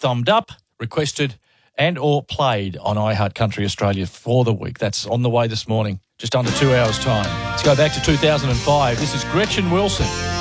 thumbed up, requested and or played on iHeart Country Australia for the week. That's on the way this morning, just under 2 hours' time. Let's go back to 2005. This is Gretchen Wilson.